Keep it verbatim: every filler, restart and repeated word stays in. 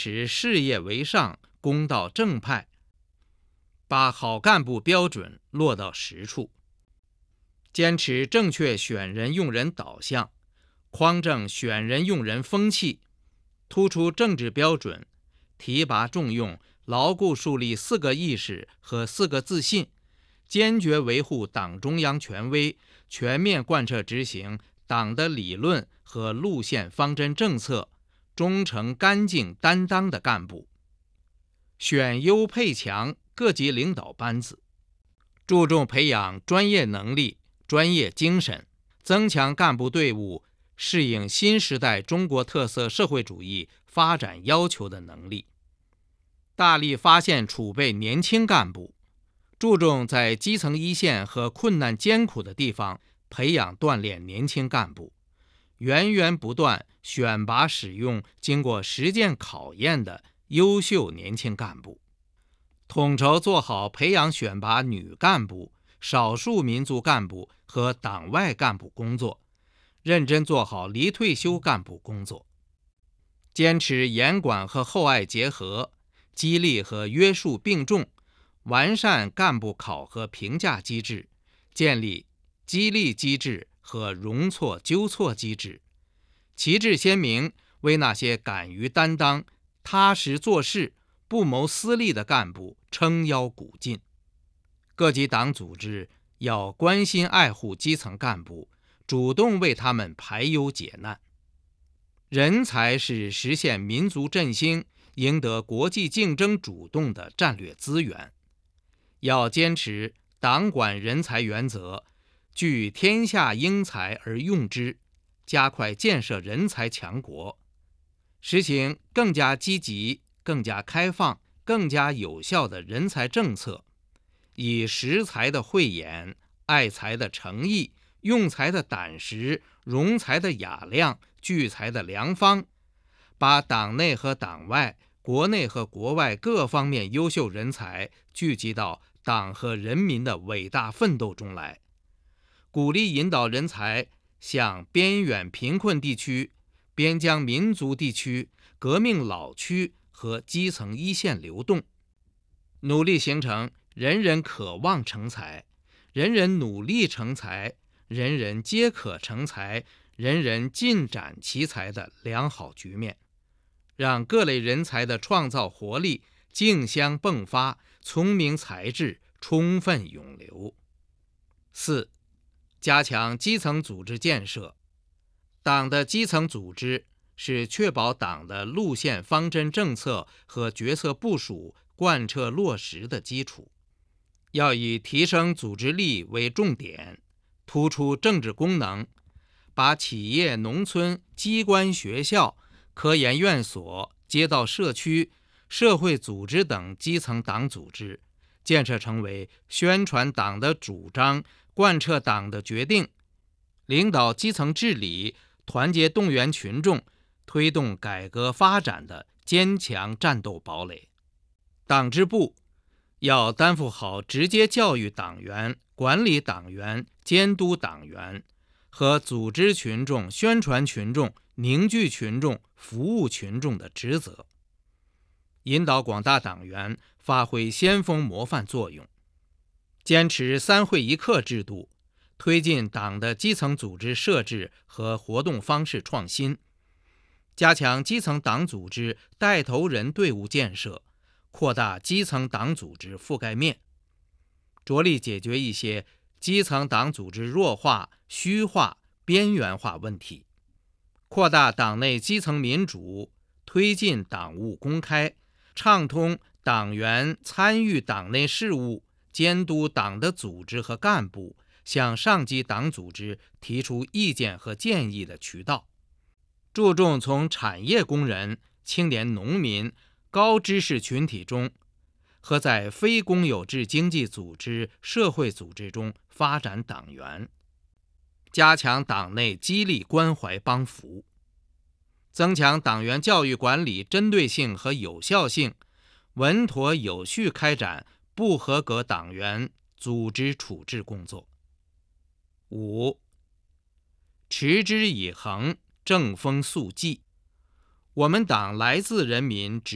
持事业为上，公道正派，把好干部标准落到实处，坚持正确选人用人导向，匡正选人用人风气，突出政治标准，提拔重用，牢固树立四个意识和四个自信，坚决维护党中央权威，全面贯彻执行党的理论和路线方针政策，忠诚干净担当的干部。选优配强各级领导班子，注重培养专业能力、专业精神，增强干部队伍适应新时代中国特色社会主义发展要求的能力。大力发现储备年轻干部，注重在基层一线和困难艰苦的地方培养锻炼年轻干部，源源不断选拔使用经过实践考验的优秀年轻干部，统筹做好培养选拔女干部、少数民族干部和党外干部工作，认真做好离退休干部工作，坚持严管和厚爱结合，激励和约束并重，完善干部考核评价机制，建立激励机制和容错纠错机制，旗帜鲜明，为那些敢于担当、踏实做事、不谋私利的干部撑腰鼓劲。各级党组织要关心爱护基层干部，主动为他们排忧解难。人才是实现民族振兴、赢得国际竞争主动的战略资源。要坚持党管人才原则，聚天下英才而用之，加快建设人才强国，实行更加积极、更加开放、更加有效的人才政策，以识才的慧眼、爱才的诚意、用才的胆识、容才的雅量、聚才的良方，把党内和党外、国内和国外各方面优秀人才聚集到党和人民的伟大奋斗中来，鼓励引导人才向边远贫困地区、边疆民族地区、革命老区和基层一线流动，努力形成人人渴望成才、人人努力成才、人人皆可成才、人人尽展其才的良好局面，让各类人才的创造活力竞相迸发，聪明才智充分涌流。四、加强基层组织建设。党的基层组织是确保党的路线方针政策和决策部署贯彻落实的基础，要以提升组织力为重点，突出政治功能，把企业、农村、机关、学校、科研院所、街道社区、社会组织等基层党组织建设成为宣传党的主张、贯彻党的决定、领导基层治理、团结动员群众、推动改革发展的坚强战斗堡垒。党支部要担负好直接教育党员、管理党员、监督党员和组织群众、宣传群众、凝聚群众、服务群众的职责，引导广大党员发挥先锋模范作用，坚持三会一课制度，推进党的基层组织设置和活动方式创新，加强基层党组织带头人队伍建设，扩大基层党组织覆盖面，着力解决一些基层党组织弱化、虚化、边缘化问题，扩大党内基层民主，推进党务公开，畅通党员参与党内事务、监督党的组织和干部，向上级党组织提出意见和建议的渠道，注重从产业工人、青年农民、高知识群体中和在非公有制经济组织、社会组织中发展党员，加强党内激励关怀帮扶，增强党员教育管理针对性和有效性，稳妥有序开展不合格党员组织处置工作。五、持之以恒，正风肃纪。我们党来自人民，